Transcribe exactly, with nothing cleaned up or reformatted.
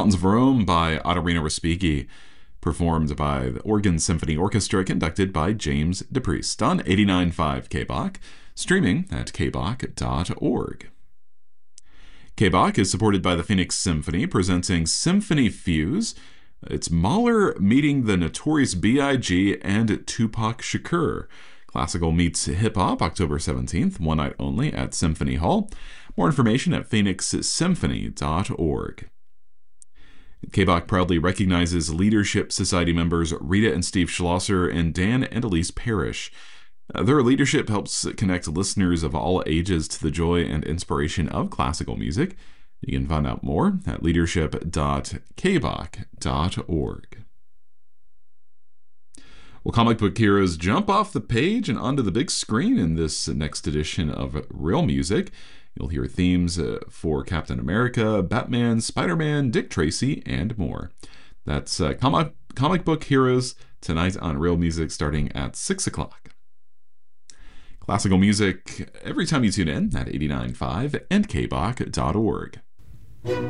Fountains of Rome by Ottorino Respighi, performed by the Oregon Symphony Orchestra, conducted by James DePriest on eighty-nine point five K B O C, streaming at k b o c dot org. K B O C is supported by the Phoenix Symphony, presenting Symphony Fuse. It's Mahler meeting the Notorious B I G and Tupac Shakur. Classical meets hip-hop, October seventeenth, one night only at Symphony Hall. More information at phoenix symphony dot org. K B O C proudly recognizes Leadership Society members Rita and Steve Schlosser and Dan and Elise Parrish. Uh, their leadership helps connect listeners of all ages to the joy and inspiration of classical music. You can find out more at leadership dot k b o c dot org. Well, comic book heroes jump off the page and onto the big screen in this next edition of Real Music. You'll hear themes uh, for Captain America, Batman, Spider-Man, Dick Tracy, and more. That's uh, comic, comic book heroes tonight on Real Music starting at six o'clock. Classical music every time you tune in at eighty-nine point five and k b o c dot org.